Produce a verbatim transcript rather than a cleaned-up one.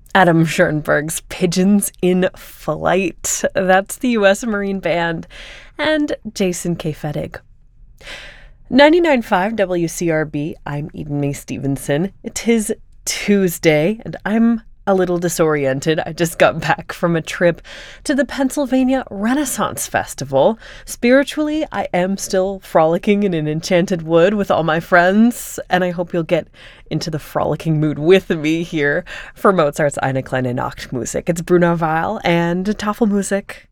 Adam Schoenberg's Pigeons in Flight. That's the U S Marine Band. And Jason K. Fettig. ninety-nine point five W C R B, I'm Eden Mae Stevenson. It is Tuesday, and I'm a little disoriented. I just got back from a trip to the Pennsylvania Renaissance Festival. Spiritually, I am still frolicking in an enchanted wood with all my friends, and I hope you'll get into the frolicking mood with me here for Mozart's Eine kleine Nachtmusik. It's Bruno Weil and Tafelmusik.